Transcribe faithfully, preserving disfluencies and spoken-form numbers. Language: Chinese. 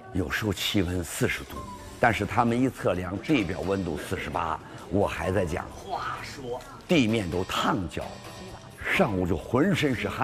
有时候气温四十度，但是他们一测量地表温度四十八，我还在讲。 话说， 地面都烫焦，上午就浑身是汗。